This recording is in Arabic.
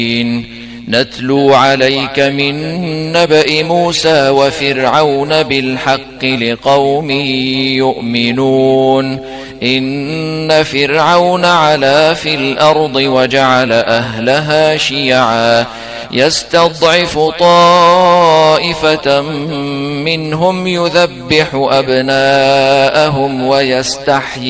نتلو عليك من نبأ موسى وفرعون بالحق لقوم يؤمنون إن فرعون علا في الأرض وجعل أهلها شيعا يستضعف طائفة منهم يذبح أبناءهم ويستحيي